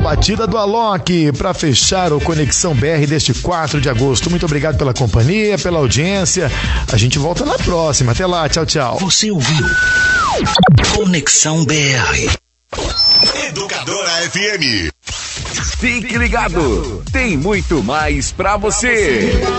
batida do Alok para fechar o Conexão BR deste 4 de agosto. Muito obrigado pela companhia, pela audiência. A gente volta na próxima. Até lá, tchau, tchau. Você ouviu Conexão BR. Educadora FM. Fique ligado, tem muito mais pra você.